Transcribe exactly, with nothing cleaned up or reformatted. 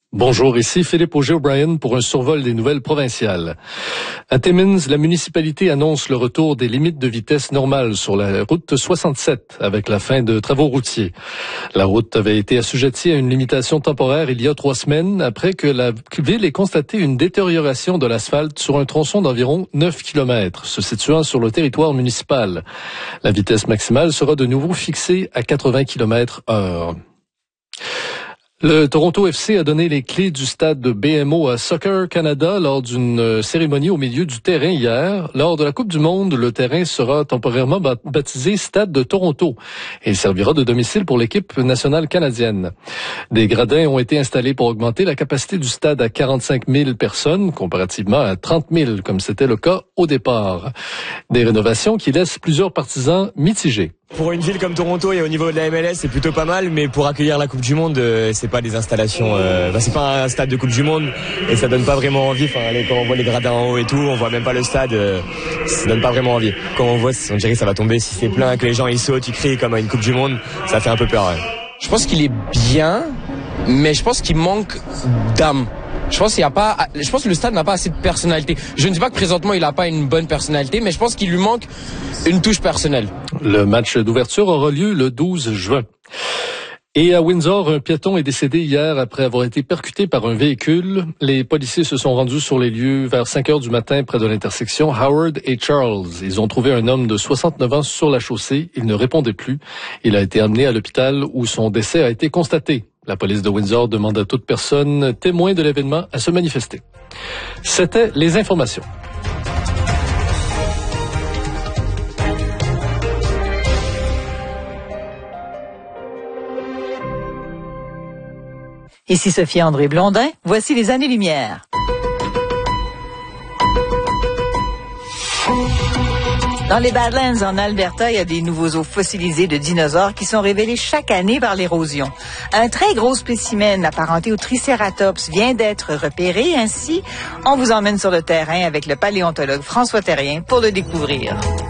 Bonjour, ici Philippe Auger-O'Brien pour un survol des nouvelles provinciales. À Timmins, la municipalité annonce le retour des limites de vitesse normales sur la route soixante-sept avec la fin de travaux routiers. La route avait été assujettie à une limitation temporaire il y a trois semaines après que la ville ait constaté une détérioration de l'asphalte sur un tronçon d'environ neuf kilomètres se situant sur le territoire municipal. La vitesse maximale sera de nouveau fixée à quatre-vingts kilomètres heure. Le Toronto F C a donné les clés du stade de B M O à Soccer Canada lors d'une cérémonie au milieu du terrain hier. Lors de la Coupe du Monde, le terrain sera temporairement baptisé Stade de Toronto et il servira de domicile pour l'équipe nationale canadienne. Des gradins ont été installés pour augmenter la capacité du stade à quarante-cinq mille personnes, comparativement à trente mille, comme c'était le cas au départ. Des rénovations qui laissent plusieurs partisans mitigés. Pour une ville comme Toronto et au niveau de la M L S, c'est plutôt pas mal, mais pour accueillir la Coupe du Monde, euh, c'est pas des installations, euh, bah, c'est pas un stade de Coupe du Monde et ça donne pas vraiment envie. Enfin, quand on voit les gradins en haut et tout, on voit même pas le stade, euh, ça donne pas vraiment envie. Quand on voit, on dirait que ça va tomber. Si c'est plein, que les gens ils sautent, ils crient comme à une Coupe du Monde, ça fait un peu peur. Ouais. Je pense qu'il est bien, mais je pense qu'il manque d'âme. Je pense qu'il y a pas, je pense que le stade n'a pas assez de personnalité. Je ne dis pas que présentement il n'a pas une bonne personnalité, mais je pense qu'il lui manque une touche personnelle. Le match d'ouverture aura lieu le douze juin. Et à Windsor, un piéton est décédé hier après avoir été percuté par un véhicule. Les policiers se sont rendus sur les lieux vers cinq heures du matin près de l'intersection Howard et Charles. Ils ont trouvé un homme de soixante-neuf ans sur la chaussée. Il ne répondait plus. Il a été amené à l'hôpital où son décès a été constaté. La police de Windsor demande à toute personne témoin de l'événement à se manifester. C'était les informations. Ici Sophie André Blondin, voici les années-lumière. Dans les Badlands, en Alberta, il y a des nouveaux os fossilisés de dinosaures qui sont révélés chaque année par l'érosion. Un très gros spécimen apparenté au Triceratops vient d'être repéré. Ainsi, on vous emmène sur le terrain avec le paléontologue François Terrien pour le découvrir.